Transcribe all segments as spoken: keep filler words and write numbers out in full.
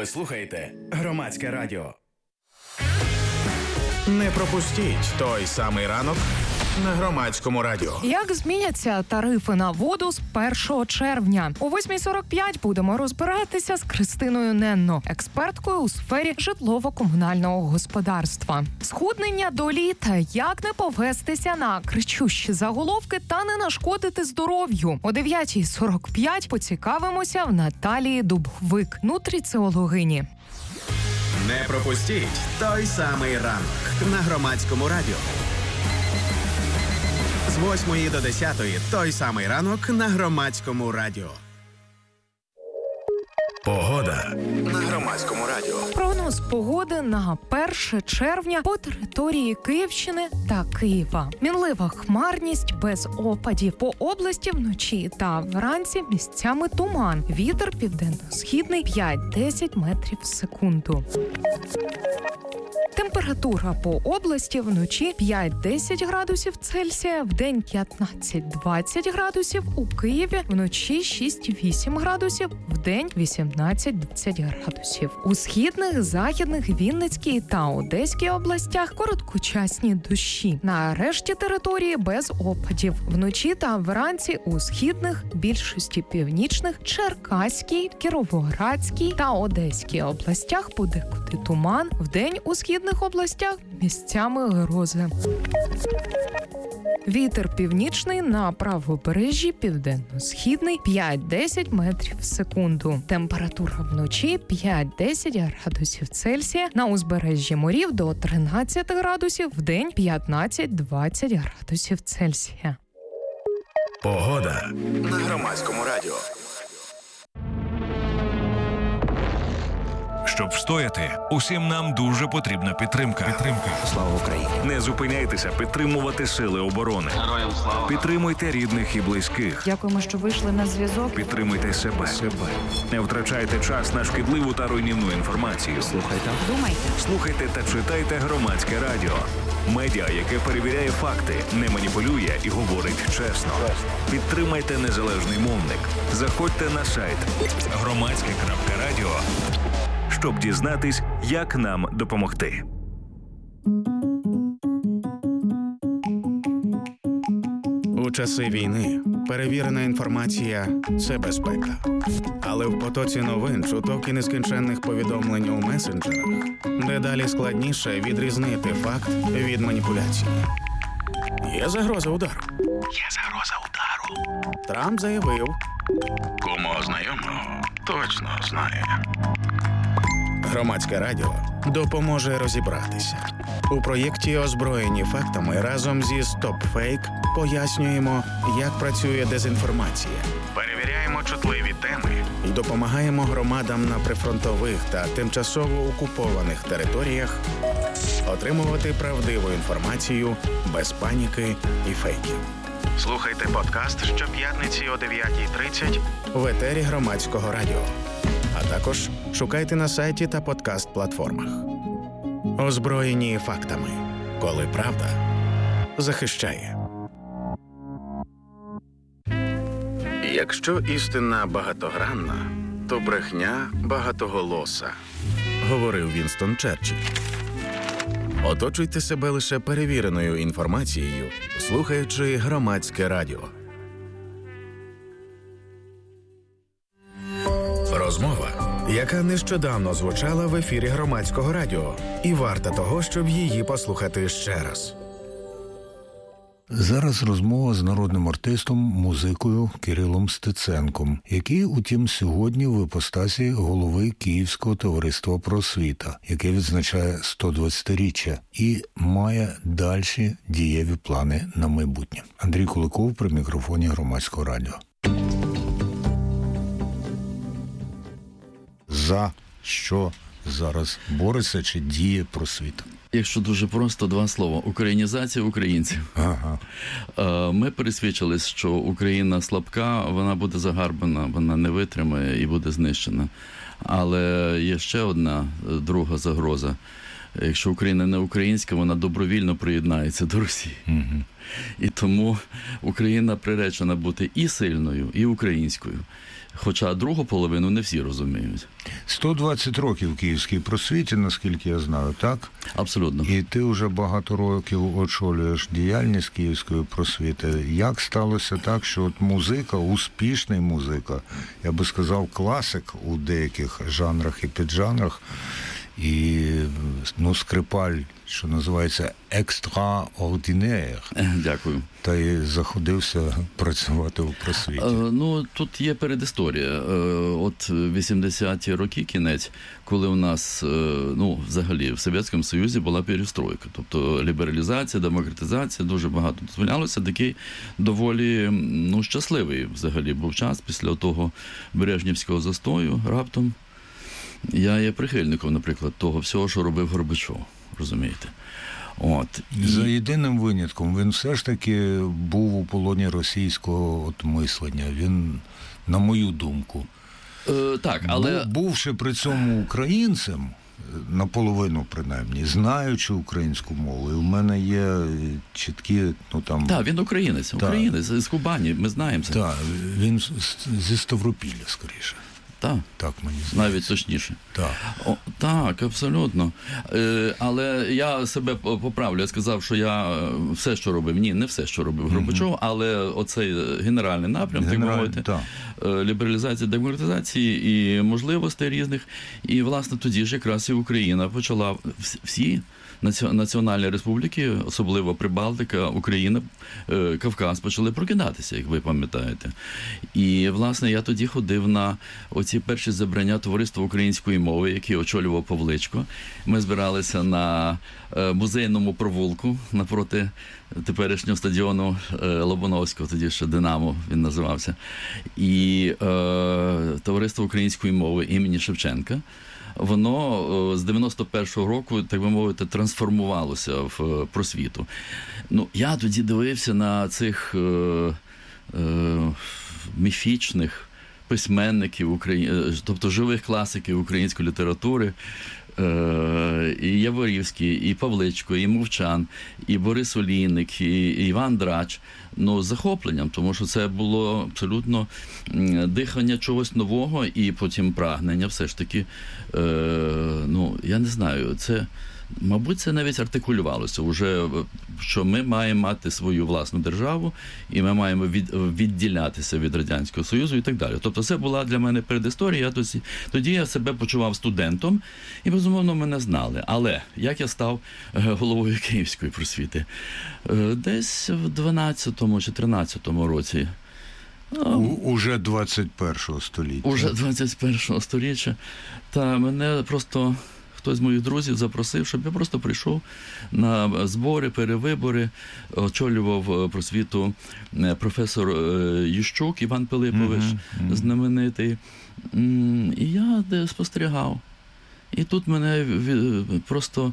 Ви слухаєте Громадське радіо. Не пропустіть той самий ранок на Громадському радіо. Як зміняться тарифи на воду з першого червня? О восьмій сорок п'ять будемо розбиратися з Кристиною Ненно, експерткою у сфері житлово-комунального господарства. Схуднення до літа, як не повестися на кричущі заголовки та не нашкодити здоров'ю. О дев'ятій сорок п'ять поцікавимося в Наталії Дубовик, нутриціологині. Не пропустіть той самий ранок на Громадському радіо. З восьмої до десятої той самий ранок на Громадському радіо. Погода на Громадському радіо. Прогноз погоди на перше червня по території Київщини та Києва. Мінлива хмарність без опадів. По області вночі та вранці місцями туман. Вітер південно-східний п'ять-десять метрів в секунду. Температура по області вночі п'ять-десять градусів Цельсія, вдень п'ятнадцять-двадцять градусів, у Києві вночі шість-вісім градусів, вдень вісімнадцять-двадцять градусів. У східних, західних, Вінницькій та Одеській областях короткочасні дощі. На решті території без опадів. Вночі та вранці у східних, більшості північних, Черкаській, Кіровоградській та Одеській областях подекуди туман, вдень у східних областях місцями грози. Вітер північний на правобережжі, південно-східний п'ять-десять метрів в секунду. Температура вночі п'ять-десять градусів Цельсія, на узбережжі морів до тринадцять градусів, вдень п'ятнадцять-двадцять градусів Цельсія. Погода на Громадському радіо. Щоб встояти, усім нам дуже потрібна підтримка. Підтримка. Слава Україні! Не зупиняйтеся підтримувати сили оборони. Героям слава! Підтримуйте рідних і близьких. Дякуємо, що вийшли на зв'язок. Підтримуйте себе. себе. Не втрачайте час на шкідливу та руйнівну інформацію. Слухайте. Думайте. Слухайте та читайте Громадське радіо. Медіа, яке перевіряє факти, не маніпулює і говорить чесно. Підтримайте незалежний мовник. Заходьте на сайт громадське крапка радіо, щоб дізнатись, як нам допомогти. У часи війни перевірена інформація – це безпека. Але в потоці новин, чуток і нескінченних повідомлень у месенджерах дедалі складніше відрізнити факт від маніпуляції. Є загроза удару. Є загроза удару. Трамп заявив. Кому знайомого точно знає. Громадське радіо допоможе розібратися. У проєкті «Озброєні фактами» разом зі «Стоп-фейк» пояснюємо, як працює дезінформація. Перевіряємо чутливі теми і допомагаємо громадам на прифронтових та тимчасово окупованих територіях отримувати правдиву інформацію без паніки і фейків. Слухайте подкаст щоп'ятниці о дев'ятій тридцять в етері Громадського радіо. А також шукайте на сайті та подкаст-платформах. Озброєні фактами. Коли правда захищає. Якщо істина багатогранна, то брехня багатоголоса, говорив Вінстон Черчилль. Оточуйте себе лише перевіреною інформацією, слухаючи Громадське радіо. Розмова, яка нещодавно звучала в ефірі Громадського радіо, і варта того, щоб її послухати ще раз. Зараз розмова з народним артистом, музикою Кирилом Стеценком, який, утім, сьогодні в іпостасі голови Київського товариства просвіта, яке відзначає сто двадцятиріччя і має дальші дієві плани на майбутнє. Андрій Куликов при мікрофоні Громадського радіо. За що зараз бореться чи діє просвіта? Якщо дуже просто, два слова. Українізація українців. Ага. Ми пересвідчились, що Україна слабка, вона буде загарбана, вона не витримає і буде знищена. Але є ще одна друга загроза. Якщо Україна не українська, вона добровільно приєднається до Росії. Угу. І тому Україна приречена бути і сильною, і українською. Хоча другу половину не всі розуміють. сто двадцять років Київській просвіті, наскільки я знаю, так? Абсолютно. І ти вже багато років очолюєш діяльність Київської просвіти. Як сталося так, що от музика, успішний музика, я би сказав, класик у деяких жанрах і піджанрах, і, ну, Скрипаль, що називається, екстраординер. Дякую. Та й заходився працювати у просвіті. Е, ну, тут є передісторія. Е, от вісімдесяті роки, кінець, коли у нас, е, ну, взагалі, в Совєтському Союзі була перестройка. Тобто лібералізація, демократизація, дуже багато дозволялося. Такий доволі, ну, щасливий взагалі був час після того Брежнівського застою раптом. Я є прихильником, наприклад, того всього, що робив Горбачов, розумієте. От. І... За єдиним винятком, він все ж таки був у полоні російського от мислення. Він, на мою думку, е, так, але... бувши при цьому українцем, наполовину принаймні, знаючи українську мову, і в мене є чіткі, ну там... Так, він українець, та. українець, з Кубані, ми знаємо це. Так, він зі Ставропілля, скоріше. Так, так мені здається. Навіть точніше. Так, О, так, абсолютно. Е, але я себе поправлю, я сказав, що я все, що робив, ні, не все, що робив Горбачов, mm-hmm. але оцей генеральний напрям, так мовити, лібералізації, демократизації і можливостей різних. І, власне, тоді ж якраз і Україна почала всі національні республіки, особливо Прибалтика, Україна, Кавказ, почали прокидатися, як ви пам'ятаєте. І, власне, я тоді ходив на оці перші зібрання Товариства української мови, які очолював Павличко. Ми збиралися на музейному провулку напроти теперішнього стадіону Лобановського, тоді ще Динамо він називався, і е, Товариство української мови імені Шевченка. Воно з дев'яносто першого року, так би мовити, трансформувалося в просвіту. Ну, я тоді дивився на цих е, е, міфічних письменників, Украї... тобто живих класиків української літератури, е, і Яворівський, і Павличко, і Мовчан, і Борис Олійник, і Іван Драч. Ну, з захопленням, тому що це було абсолютно дихання чогось нового і потім прагнення все ж таки, е, ну, я не знаю, це, мабуть, це навіть артикулювалося уже, що ми маємо мати свою власну державу і ми маємо від, відділятися від Радянського Союзу і так далі. Тобто це була для мене передісторія, я тоді, тоді я себе почував студентом і, безумовно, мене знали. Але як я став головою Київської просвіти? Десь в дванадцятому чи тринадцятому році. У, уже двадцять першого століття. Уже двадцять першого століття. Та мене просто хтось з моїх друзів запросив, щоб я просто прийшов на збори, перевибори, очолював просвіту професор Ющук Іван Пилипович, mm-hmm. Mm-hmm. знаменитий. І я де спостерігав. І тут мене просто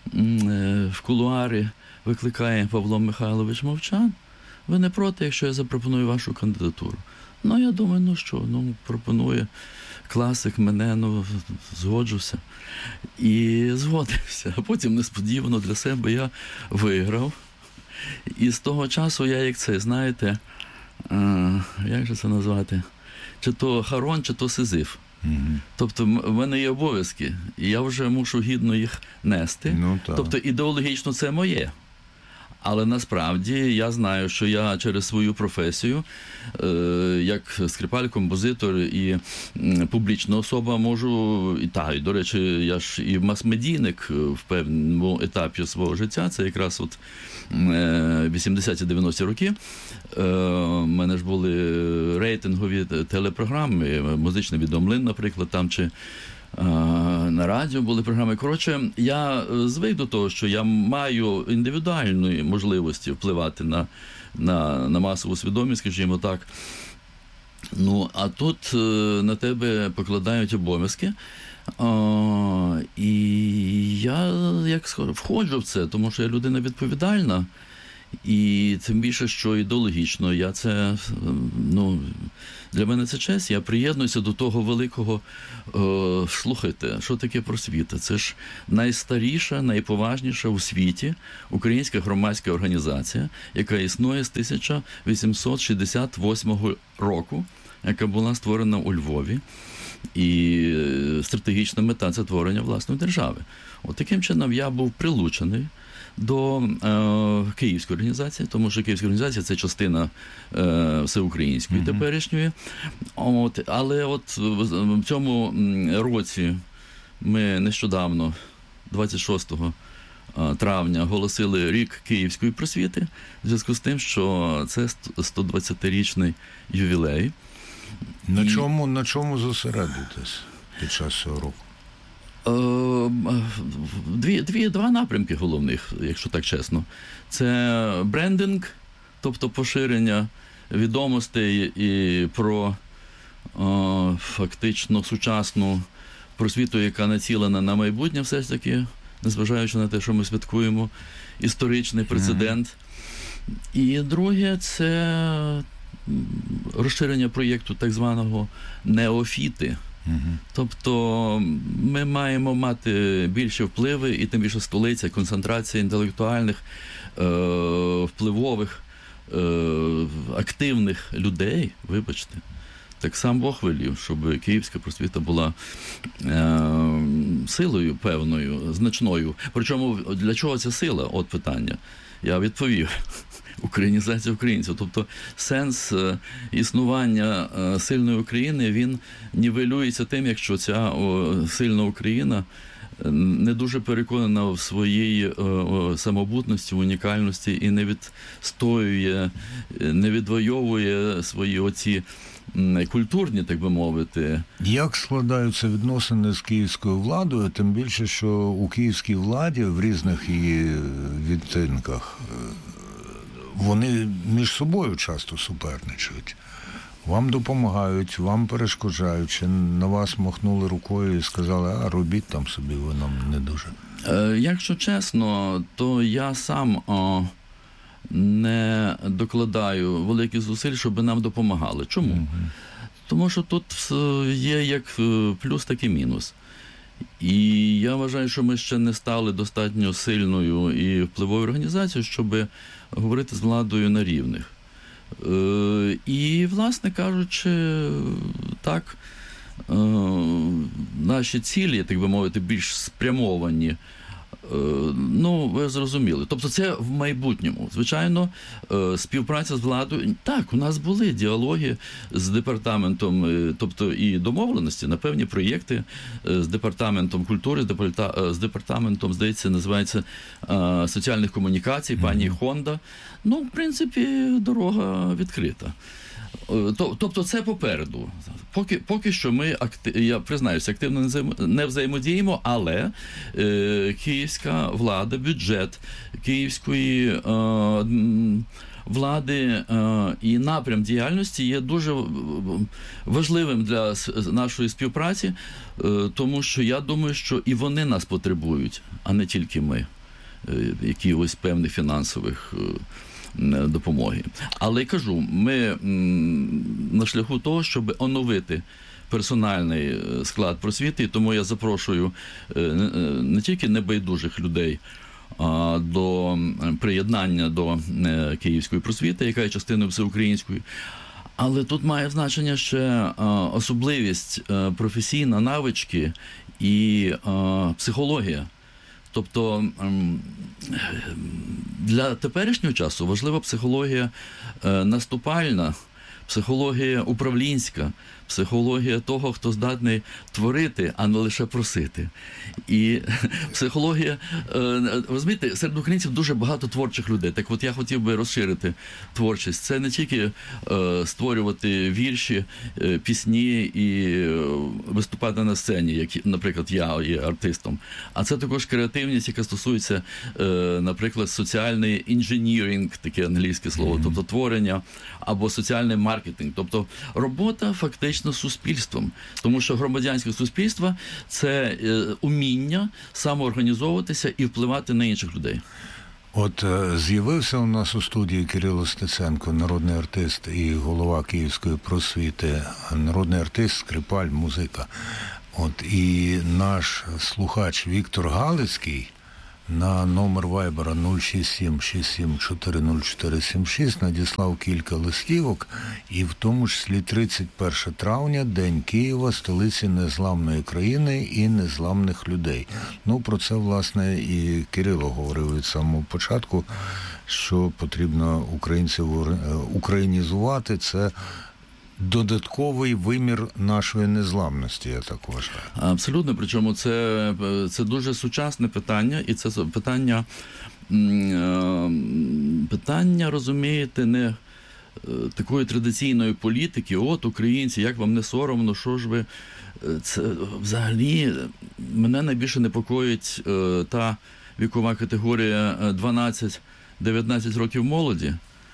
в кулуарі викликає Павло Михайлович Мовчан. Ви не проти, якщо я запропоную вашу кандидатуру? Ну, я думаю, ну що, ну, пропонує класик мене, ну, згоджуся. І згодився. А потім несподівано для себе я виграв. І з того часу я, як це, знаєте, а, як же це назвати? Чи то Харон, чи то Сизиф. Mm-hmm. Тобто в мене є обов'язки, і я вже мушу гідно їх нести. Ну, тобто ідеологічно це моє. Але насправді я знаю, що я через свою професію, е, як скрипаль, композитор і м, публічна особа можу, і так, і, до речі, я ж і мас-медійник в певному етапі свого життя, це якраз от е, вісімдесяті-дев'яності роки. Е, у мене ж були рейтингові телепрограми, музичний відомлин, наприклад, там, чи на радіо були програми. Коротше, я звик до того, що я маю індивідуальні можливості впливати на, на, на масову свідомість, скажімо так. Ну, а тут на тебе покладають обов'язки. О, і я як входжу в це, тому що я людина відповідальна. І тим більше, що ідеологічно, я це, ну, для мене це честь, я приєднуюся до того великого, е, слухайте, що таке просвіта? Це ж найстаріша, найповажніша у світі українська громадська організація, яка існує з тисяча вісімсот шістдесят восьмого року, яка була створена у Львові. І стратегічна мета – це творення власної держави. От таким чином я був прилучений до е, Київської організації, тому що Київська організація – це частина е, всеукраїнської mm-hmm. теперішньої. От, але от в цьому році ми нещодавно, двадцять шостого травня, оголосили рік Київської просвіти в зв'язку з тим, що це сто двадцятирічний ювілей. На, І... чому, на чому зосередитесь під час цього року? Дві, дві, два напрямки головних, якщо так чесно. Це брендинг, тобто поширення відомостей і про о, фактично сучасну просвіту, яка націлена на майбутнє все ж таки, незважаючи на те, що ми святкуємо історичний прецедент. Mm-hmm. І друге – це розширення проєкту так званого неофіти. Uh-huh. Тобто ми маємо мати більші впливи, і тим більше столиця, концентрація інтелектуальних, е- впливових, е- активних людей, вибачте. Так сам Бог велів, щоб Київська просвіта була е- силою певною, значною. Причому для чого ця сила? От питання. Я відповів. Українізація українців. Тобто сенс е, існування е, сильної України, він нівелюється тим, якщо ця о, сильна Україна не дуже переконана в своїй о, самобутності, унікальності і не відстоює, не відвоює свої оці культурні, так би мовити. Як складаються відносини з київською владою, тим більше, що у київській владі в різних її відтинках вони між собою часто суперничають. Вам допомагають, вам перешкоджають, чи на вас махнули рукою і сказали, а робіть там собі, ви нам не дуже. Е, якщо чесно, то я сам о, не докладаю великих зусиль, щоб нам допомагали. Чому? Угу. Тому що тут є як плюс, так і мінус. І я вважаю, що ми ще не стали достатньо сильною і впливовою організацією, щоб говорити з владою на рівних. І, власне кажучи, так, наші цілі, так би мовити, більш спрямовані. Ну, ви зрозуміли. Тобто це в майбутньому. Звичайно, співпраця з владою. Так, у нас були діалоги з департаментом, тобто і домовленості на певні проєкти з департаментом культури, з департаментом, здається, називається соціальних комунікацій, пані Хонда. Ну, в принципі, дорога відкрита. Тобто це попереду. Поки, поки що ми, я признаюся, активно не взаємодіємо, але е, київська влада, бюджет київської е, влади е, і напрям діяльності є дуже важливим для нашої співпраці, е, тому що я думаю, що і вони нас потребують, а не тільки ми, е, якихось певних фінансових е, допомоги. Але кажу, ми на шляху того, щоб оновити персональний склад просвіти, і тому я запрошую не тільки небайдужих людей до приєднання до Київської просвіти, яка є частиною всеукраїнської, але тут має значення ще особливість, професійна, навички і психологія. Тобто для теперішнього часу важлива психологія наступальна, психологія управлінська, психологія того, хто здатний творити, а не лише просити. І психологія, ви розумієте, серед українців дуже багато творчих людей. Так от я хотів би розширити творчість. Це не тільки створювати вірші, пісні і виступати на сцені, як, наприклад, я є артистом, а це також креативність, яка стосується, наприклад, соціальний інженіринг, таке англійське слово, тобто творення, або соціальний маркетинг, тобто робота фактично з суспільством, тому що громадянське суспільство – це уміння самоорганізовуватися і впливати на інших людей. От з'явився у нас у студії Кирило Стеценко, народний артист і голова Київської просвіти, народний артист, скрипаль, музика. От і наш слухач Віктор Галицький на номер Вайбера нуль шість сім шість сім чотири нуль чотири сім шість надіслав кілька листівок, і в тому числі тридцять перше травня, День Києва, столиці незламної країни і незламних людей. Ну, про це, власне, і Кирило говорив від самого початку, що потрібно українців українізувати. Це додатковий вимір нашої незламності, я так вважаю. Абсолютно, причому це, це дуже сучасне питання, і це питання, питання, розумієте, не такої традиційної політики, от українці, як вам не соромно, що ж ви... Це взагалі мене найбільше непокоїть та вікова категорія дванадцять-дев'ятнадцять років молоді.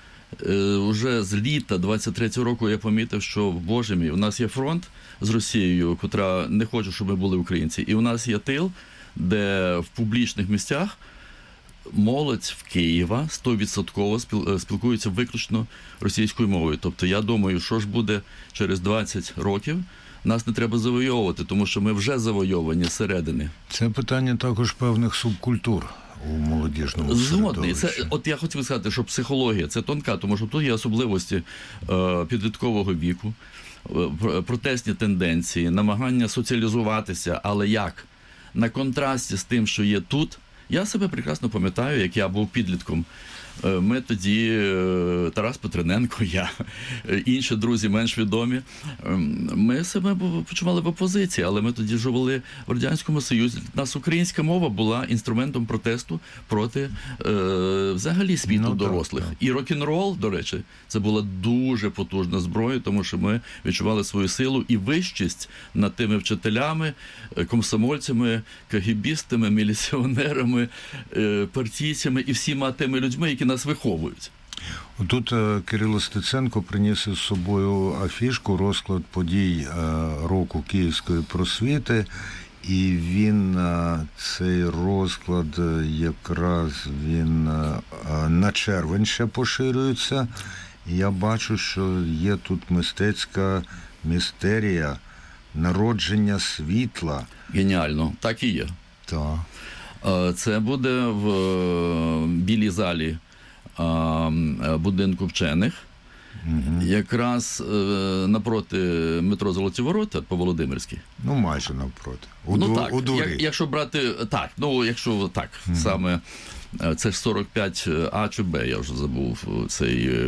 Уже з літа двадцять третього року я помітив, що, боже мій, у нас є фронт з Росією, котра не хоче, щоб ми були українці. І у нас є тил, де в публічних місцях молодь в Києва сто відсотків спілкується виключно російською мовою. Тобто я думаю, що ж буде через двадцять років, нас не треба завойовувати, тому що ми вже завойовані зсередини. Це питання також певних субкультур у молодіжному Згодний. середовищі. Це, от я хотів сказати, що психологія – це тонка, тому що тут є особливості е, підліткового віку, е, протестні тенденції, намагання соціалізуватися, але як? На контрасті з тим, що є тут. Я себе прекрасно пам'ятаю, як я був підлітком. Ми тоді, Тарас Петрененко, я, інші друзі менш відомі, ми себе почували в опозиції, але ми тоді жили в Радянському Союзі. У нас українська мова була інструментом протесту проти е, взагалі світу ну, дорослих. Так, так. І рок-н-рол, до речі, це була дуже потужна зброя, тому що ми відчували свою силу і вищість над тими вчителями, комсомольцями, кагібістами, міліціонерами, партійцями і всіма тими людьми, які нас виховують. Тут Кирило Стеценко приніс із собою афішку, розклад подій року Київської просвіти, і він, цей розклад якраз він на червень ще поширюється. Я бачу, що є тут мистецька містерія народження світла. Геніально, так і є. Так. Це буде в Білій залі будинку вчених, угу. Якраз напроти метро Золоті Ворота по Володимирській. Ну, майже навпроти. У, ну, ду, так, у дворі. Як, якщо брати, так, ну, якщо так, угу. саме, це ж сорок п'ять А чи Б, я вже забув, цей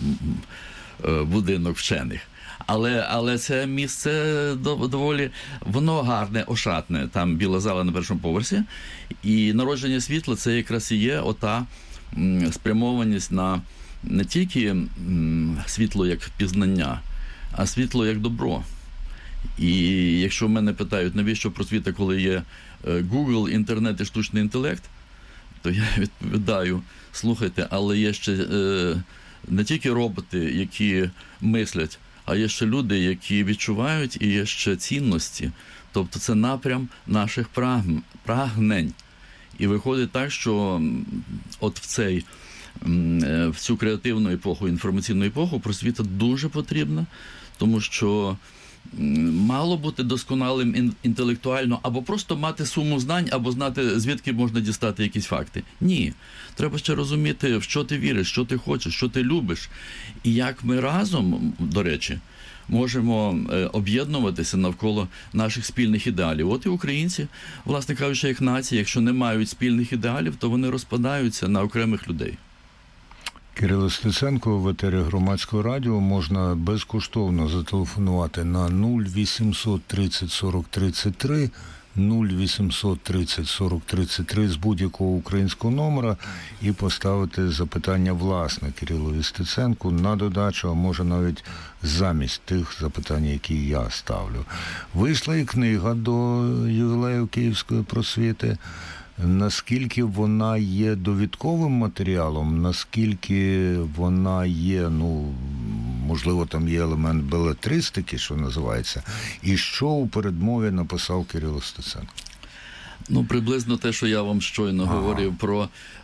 будинок вчених. Але, але це місце доволі, воно гарне, ошатне, там біла зала на першому поверсі, і народження світла – це якраз і є ота м, спрямованість на не тільки м, світло як пізнання, а світло як добро. І якщо мене питають, навіщо просвіта, коли є Google, інтернет і штучний інтелект, то я відповідаю, слухайте, але є ще е, не тільки роботи, які мислять, а є ще люди, які відчувають, і є ще цінності. Тобто це напрям наших прагнень. І виходить так, що от в цей, в цю креативну епоху, інформаційну епоху просвіта дуже потрібна, тому що мало бути досконалим інтелектуально, або просто мати суму знань, або знати, звідки можна дістати якісь факти. Ні. Треба ще розуміти, в що ти віриш, що ти хочеш, що ти любиш. І як ми разом, до речі, можемо об'єднуватися навколо наших спільних ідеалів. От і українці, власне кажучи, як нація, якщо не мають спільних ідеалів, то вони розпадаються на окремих людей. Кирило Стеценко в етері Громадського радіо. Можна безкоштовно зателефонувати на нуль вісімсот тридцять сорок тридцять три, нуль вісімсот тридцять сорок тридцять три з будь-якого українського номера і поставити запитання власне Кирилові Стеценку на додачу, а може навіть замість тих запитань, які я ставлю. Вийшла і книга до ювілею Київської просвіти. Наскільки вона є довідковим матеріалом, наскільки вона є, ну, можливо, там є елемент белетристики, що називається, і що у передмові написав Кирило Стеценко? Ну, приблизно те, що я вам щойно ага. говорив про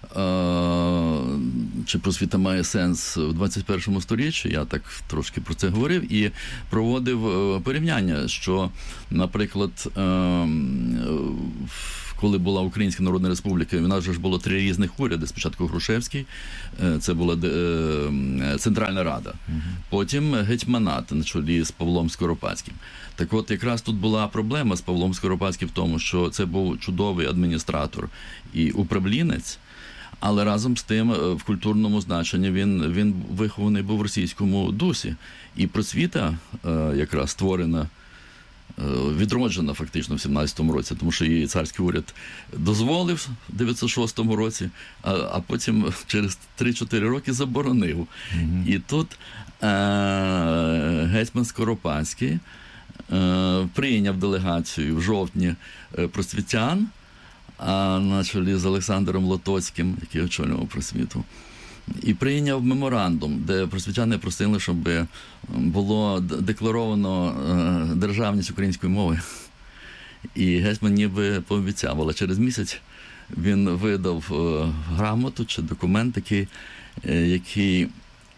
е- чи просвіта має сенс в двадцять першому сторіччі, я так трошки про це говорив і проводив е- порівняння, що, наприклад, е- в коли була Українська Народна Республіка, у нас же ж було три різних уряди. Спочатку Грушевський, це була Центральна Рада, потім гетьманат на чолі з Павлом Скоропадським. Так от, якраз тут була проблема з Павлом Скоропадським в тому, що це був чудовий адміністратор і управлінець, але разом з тим в культурному значенні він, він вихований був в російському дусі. І просвіта якраз створена, відроджена фактично в сімнадцятому році, тому що її царський уряд дозволив в дев'ятсот шостому році, а, а потім через три-чотири роки заборонив. Mm-hmm. І тут е- гетьман Скоропадський е- прийняв делегацію в жовтні просвітян, а на чолі з Олександром Лотоцьким, який очолював просвіту, і прийняв меморандум, де просвітяни просили, щоб було декларовано державність української мови. І гетьман ніби пообіцяв, але через місяць він видав грамоту чи документ такий, який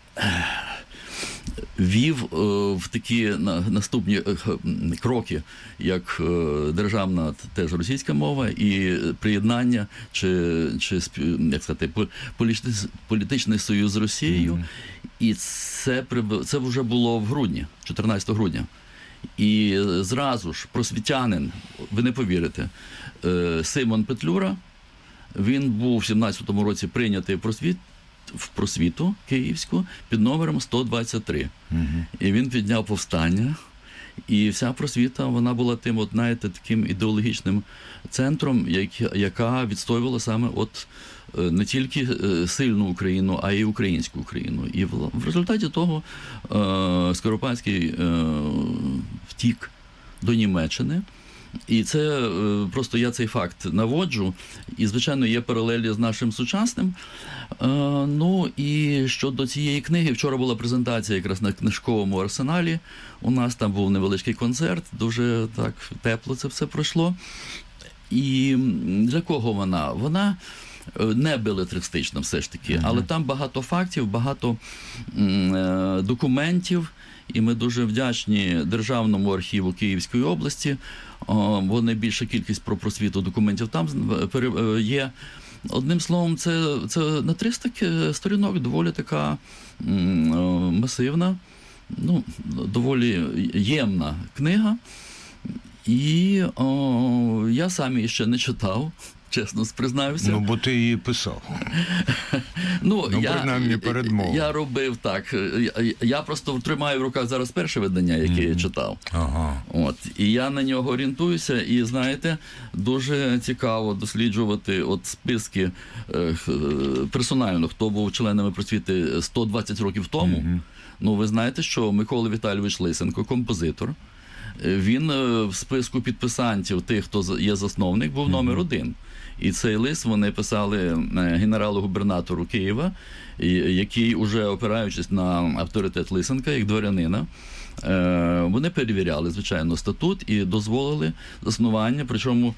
вів в такі наступні кроки, як державна теж російська мова і приєднання чи, чи як сказати, політичний, політичний союз з Росією. Mm-hmm. І це, це вже було в грудні, чотирнадцятого грудня. І зразу ж просвітянин, ви не повірите, Симон Петлюра, він був в сімнадцятому році прийнятий в просвіт, в просвіту київську під номером сто двадцять три. Uh-huh. І він підняв повстання. І вся просвіта, вона була тим, от, знаєте, таким ідеологічним центром, як, яка відстоювала саме от не тільки сильну Україну, а й українську Україну. І в, в результаті того е, Скоропадський е, втік до Німеччини. І це просто я цей факт наводжу. І, звичайно, є паралелі з нашим сучасним. Е, ну, і щодо цієї книги, вчора була презентація якраз на книжковому арсеналі. У нас там був невеличкий концерт, дуже так тепло це все пройшло. І для кого вона? Вона не белетристична все ж таки, але там багато фактів, багато е, документів. І ми дуже вдячні Державному архіву Київської області. Бо найбільша кількість про просвіту документів там є. Одним словом, це, це на триста сторінок доволі така масивна, ну, доволі ємна книга. І о, я сам її ще не читав. Чесно признаюся. Ну, бо ти її писав. ну, ну, я, принаймні, передмову. Я робив так. Я, я просто тримаю в руках зараз перше видання, яке mm-hmm. я читав. Ага. От. І я на нього орієнтуюся. І, знаєте, дуже цікаво досліджувати от списки е, персонально, хто був членами просвіти сто двадцять років тому. Mm-hmm. Ну, ви знаєте, що Микола Віталійович Лисенко, композитор, він в списку підписантів тих, хто є засновник, був номер один. І цей лист вони писали генералу-губернатору Києва, який, уже опираючись на авторитет Лисенка, як дворянина, вони перевіряли, звичайно, статут і дозволили заснування, причому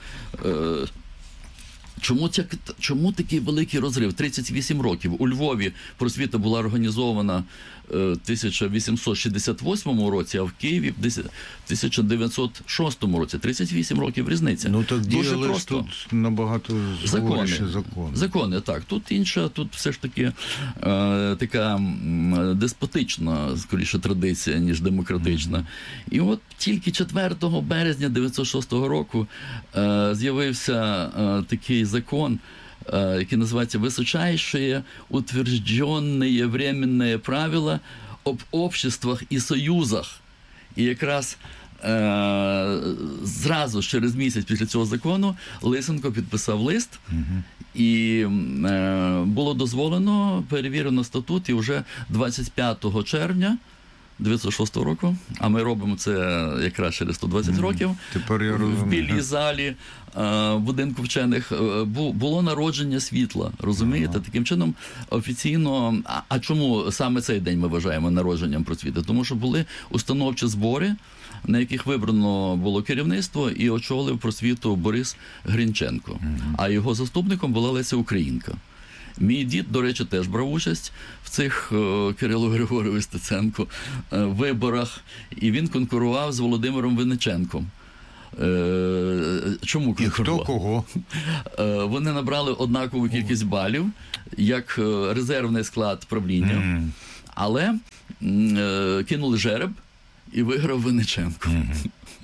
Чому, ця, чому такий великий розрив? тридцять вісім років. У Львові просвіта була організована в тисяча вісімсот шістдесят восьмому році, а в Києві в тисяча дев'ятсот шостому році. тридцять вісім років різниця. Ну так дуже діяли просто. Тут набагато суворіші закони. Закони, так. Тут інша, тут все ж таки е, така деспотична, скоріше, традиція, ніж демократична. Mm-hmm. І от тільки четвертого березня дев'ятсот шостого року е, з'явився е, такий закон, який називається «Высочайшие утвержденные временные правила об обществах і союзах». І якраз е- зразу, через місяць після цього закону, Лисенко підписав лист, угу. і е- було дозволено, перевірено статут, і вже двадцять п'ятого червня дев'ятсот шостого року, а ми робимо це якраз через сто двадцять mm, років, тепер я в білій залі е, будинку вчених е, було народження світла, розумієте? Ага. Таким чином офіційно, а, а чому саме цей день ми вважаємо народженням просвіти? Тому що були установчі збори, на яких вибрано було керівництво, і очолив просвіту Борис Грінченко, ага. а його заступником була Леся Українка. Мій дід, до речі, теж брав участь в цих о, Кирило Григорович Стеценко е, виборах, і він конкурував з Володимиром Винниченком. Е, чому І хто конкурували? кого? Вони набрали однакову кількість балів, як резервний склад правління, mm. але е, кинули жереб і виграв Винниченко. Mm.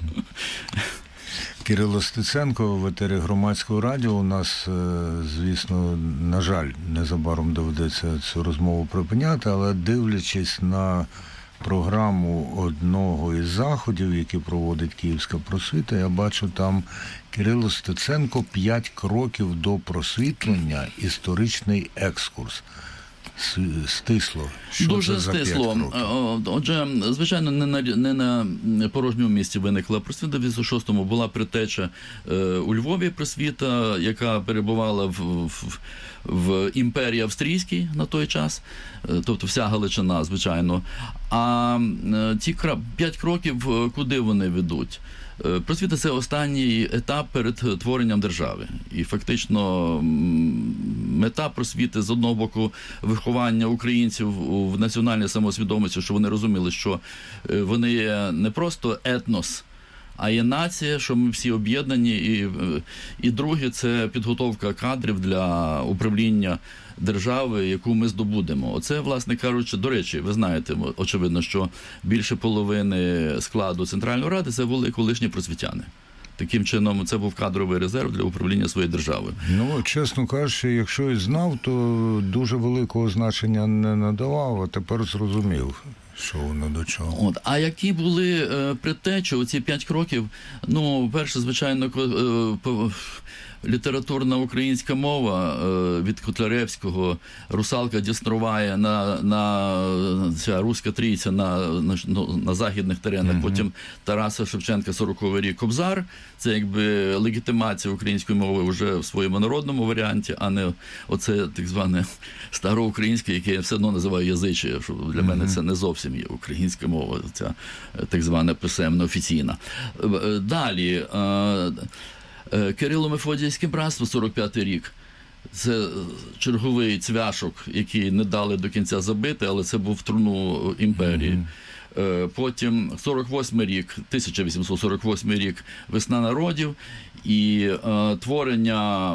Кирило Стеценко в етері Громадського радіо. У нас, звісно, на жаль, незабаром доведеться цю розмову припиняти, але дивлячись на програму одного із заходів, які проводить Київська просвіта, я бачу там Кирило Стеценко «П'ять кроків до просвітлення. Історичний екскурс». Стисло. Що Дуже це за стисло. Отже, звичайно, не на, не на порожньому місці виникла просвіта. В дев'яносто шостому була предтеча е, у Львові просвіта, яка перебувала в, в, в імперії австрійській на той час, е, тобто вся Галичина, звичайно. А е, ці п'ять кроків, куди вони ведуть? Просвіта – це останній етап перед творенням держави. І фактично мета просвіти, з одного боку, виховання українців в національній самосвідомості, що вони розуміли, що вони є не просто етнос, а є нація, що ми всі об'єднані. І, і друге – це підготовка кадрів для управління держави, яку ми здобудемо. Оце, власне кажучи, до речі, ви знаєте, очевидно, що більше половини складу Центральної Ради – це були колишні просвітяни. Таким чином, це був кадровий резерв для управління своєю державою. Ну, чесно кажучи, якщо і знав, то дуже великого значення не надавав, а тепер зрозумів, що воно до чого. От. А які були е, предтечі, оці п'ять кроків? Ну, перше, звичайно, е, по, літературна українська мова е, від Котляревського, Русалка Дістровая, на, на ця руська трійця на, на, на західних теренах, mm-hmm. потім Тараса Шевченка, сороковий рік, Кобзар. Це якби легітимація української мови вже в своєму народному варіанті, а не оце так зване староукраїнське, яке я все одно називаю язиче, що для mm-hmm. мене це не зовсім є українська мова, ця так звана писемна, офіційна. Далі, Кирило-Мефодіївське братство, сорок п'ятий рік. Це черговий цвяшок, який не дали до кінця забити, але це був в труну імперії. Mm-hmm. Потім сорок восьмий рік, тисяча вісімсот сорок восьмий рік, Весна народів і е, творення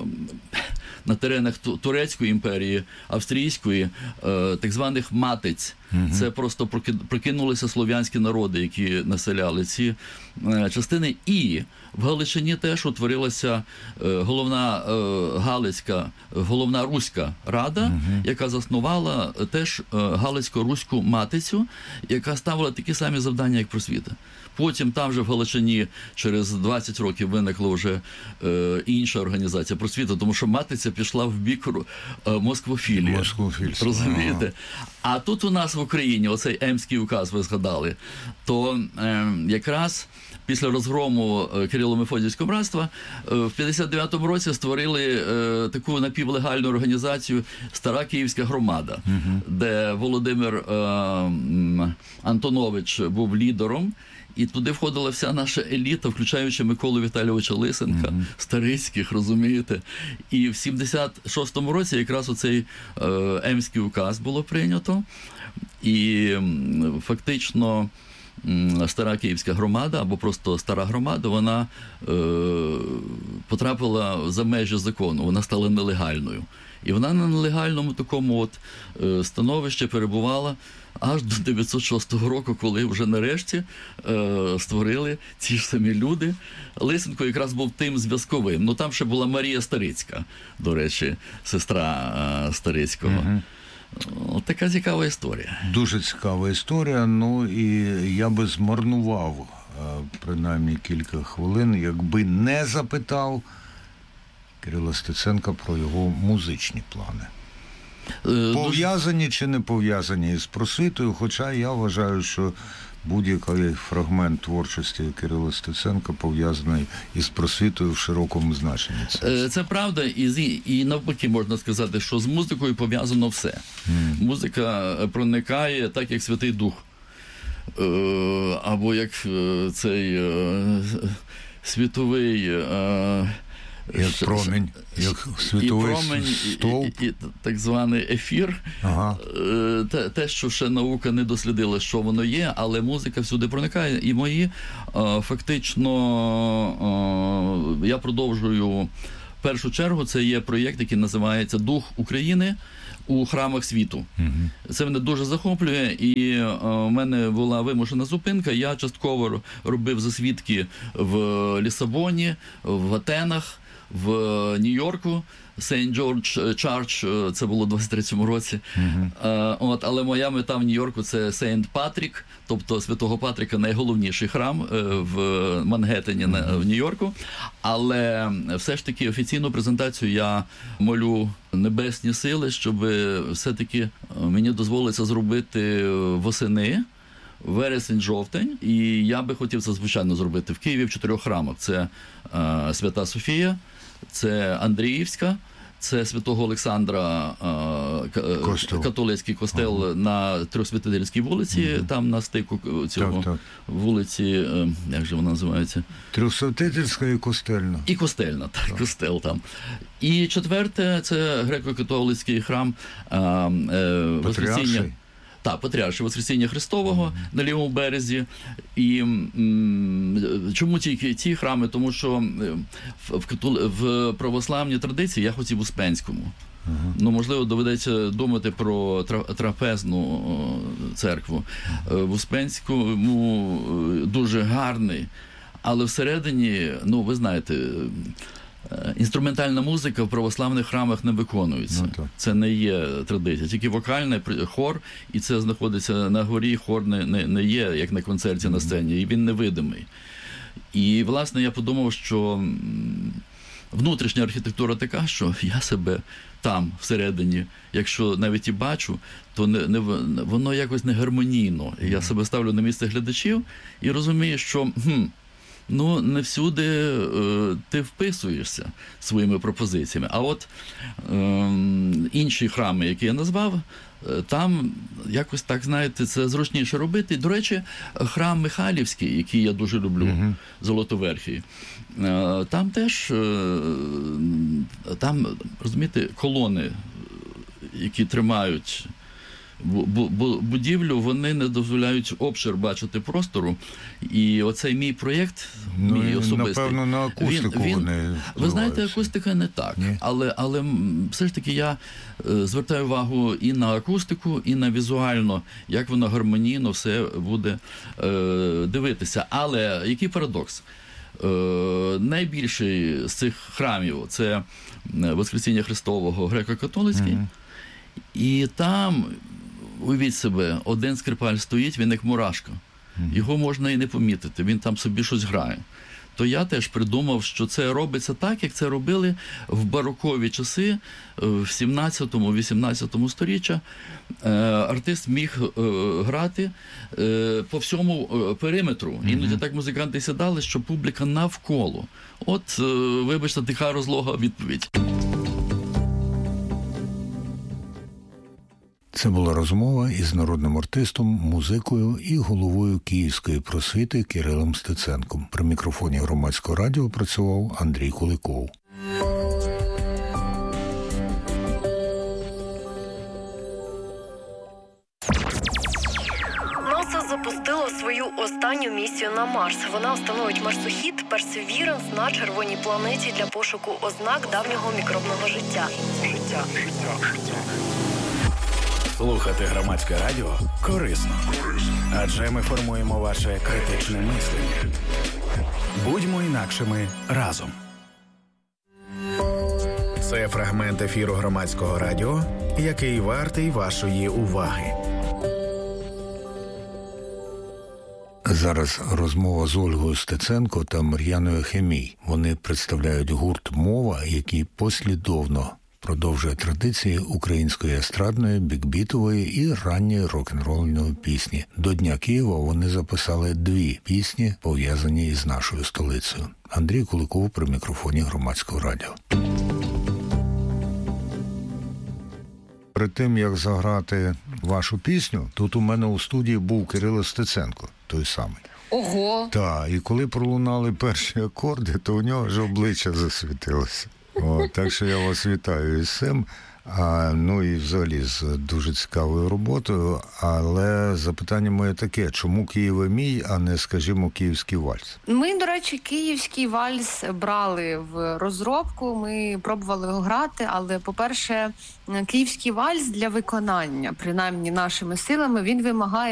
на теренах Турецької імперії, Австрійської, е, так званих матиць. Mm-hmm. Це просто прокинулися слов'янські народи, які населяли ці е, частини. І в Галичині теж утворилася е, головна е, Галицька, головна Руська рада, mm-hmm. яка заснувала теж е, Галицько-Руську матицю, яка ставила такі самі завдання, як просвіта. Потім там же в Галичині через двадцять років виникла вже е, інша організація просвіта, тому що матиця пішла в бік е, москвофілії. Москвофільство. Розумієте? А тут у нас в Україні, оцей Емський указ ви згадали, то е, якраз після розгрому Кирило-Мефодіївського братства в п'ятдесят дев'ятому році створили е, таку напівлегальну організацію «Стара Київська громада», угу. де Володимир е, Антонович був лідером. І туди входила вся наша еліта, включаючи Миколу Віталійовича Лисенка, mm-hmm. Старицьких, розумієте. І в сімдесят шостому році якраз оцей е, Емський указ було прийнято. І м, фактично м, Стара Київська громада, або просто Стара громада, вона е, потрапила за межі закону, вона стала нелегальною. І вона на нелегальному такому от е, становищі перебувала аж до дев'ятсот шостого року, коли вже нарешті е, створили ці ж самі люди. Лисенко якраз був тим зв'язковим. Ну там ще була Марія Старицька, до речі, сестра е, Старицького. Угу. От така цікава історія. Дуже цікава історія. Ну і я би змарнував е, принаймні кілька хвилин, якби не запитав Кирила Стеценка про його музичні плани. Пов'язані чи не пов'язані з просвітою, хоча я вважаю, що будь-який фрагмент творчості Кирила Стеценка пов'язаний із просвітою в широкому значенні. Це, Це правда, і, і навпаки можна сказати, що з музикою пов'язано все. Mm. Музика проникає так, як Святий Дух. Або як цей світовий... Як промінь, як світовий і промінь, стовп. І, і, і так званий ефір. Ага. Те, те, що ще наука не дослідила, що воно є, але музика всюди проникає. І мої фактично я продовжую, в першу чергу, це є проєкт, який називається «Дух України у храмах світу». Uh-huh. Це мене дуже захоплює, і у мене була вимушена зупинка. Я частково робив засвідки в Лісабоні, в Атенах, в Нью-Йорку, Сейнт Джордж Чарч, це було в двадцять третьому році. Uh-huh. От, але моя мета в Нью-Йорку – це Сейнт Патрік, тобто Святого Патріка, найголовніший храм в Мангеттені, uh-huh. в Нью-Йорку. Але все ж таки офіційну презентацію я молю небесні сили, щоб все-таки мені дозволиться зробити восени, вересень-жовтень, і я би хотів це, звичайно, зробити в Києві в чотирьох храмах. Це е, Свята Софія, це Андріївська, це Святого Олександра е, костел. Католицький костел ага. на Трьохсвятительській вулиці, ага. там на стику цього так, так. вулиці, е, як же вона називається? Трьохсвятительська і костельна. І костельна, так, так, костел там. І четверте, це греко-католицький храм е, е, Воскресіння. Так, Патріарший Воскресіння Христового mm-hmm. на лівому березі. І м, чому тільки ці храми? Тому що в, в, в православній традиції я хотів в Успенському. Uh-huh. Ну, можливо, доведеться думати про трапезну церкву. В Успенському дуже гарний, але всередині, ну, ви знаєте, інструментальна музика в православних храмах не виконується. Ну, це не є традиція. Тільки вокальний хор, і це знаходиться на горі, хор не, не, не є, як на концерті, mm-hmm. на сцені, і він невидимий. І, власне, я подумав, що внутрішня архітектура така, що я себе там, всередині, якщо навіть і бачу, то не, не, воно якось не гармонійно. І я себе ставлю на місце глядачів і розумію, що хм, ну, не всюди е, ти вписуєшся своїми пропозиціями. А от е, інші храми, які я назвав, е, там якось так, знаєте, це зручніше робити. До речі, храм Михайлівський, який я дуже люблю, uh-huh. Золотоверхий, е, там теж, е, там, розумієте, колони, які тримають будівлю, вони не дозволяють обшир бачити простору. І оцей мій проєкт, ну, мій особистий, напевно, на акустику він, він, вони ви знаєте, акустика не так. Але, але все ж таки я е, звертаю увагу і на акустику, і на візуально, як воно гармонійно все буде е, дивитися. Але який парадокс? Е, найбільший з цих храмів – це Воскресіння Христового, греко-католицький. Mm-hmm. І там, уявіть себе, один скрипаль стоїть, він як мурашка. Його можна і не помітити, він там собі щось грає. То я теж придумав, що це робиться так, як це робили в барокові часи, в сімнадцятому-вісімнадцятому сторіччя. Артист міг грати по всьому периметру. Іноді так музиканти сідали, що публіка навколо. От, вибачте, тиха розлога відповідь. Це була розмова із народним артистом, музикою і головою Київської просвіти Кирилом Стеценком. При мікрофоні Громадського радіо працював Андрій Куликов. НАСА запустило свою останню місію на Марс. Вона встановить марсохід Perseverance на червоній планеті для пошуку ознак давнього мікробного життя. Життя. Слухати Громадське радіо корисно, адже ми формуємо ваше критичне мислення. Будьмо інакшими разом. Це фрагмент ефіру Громадського радіо, який вартий вашої уваги. Зараз розмова з Ольгою Стеценко та Мар'яною Хемій. Вони представляють гурт «Мова», який послідовно продовжує традиції української естрадної, бікбітової і ранньої рок-н-рольної пісні. До Дня Києва вони записали дві пісні, пов'язані із нашою столицею. Андрій Куликов при мікрофоні Громадського радіо. Перед тим, як заграти вашу пісню, тут у мене у студії був Кирило Стеценко, той самий. Ого! Так, і коли пролунали перші акорди, то у нього ж обличчя засвітилося. О, так що я вас вітаю із цим. А, ну і взагалі з дуже цікавою роботою, але запитання моє таке, чому Києве мій, а не, скажімо, київський вальс? Ми, до речі, київський вальс брали в розробку, ми пробували його грати, але, по-перше, київський вальс для виконання, принаймні нашими силами, він вимагає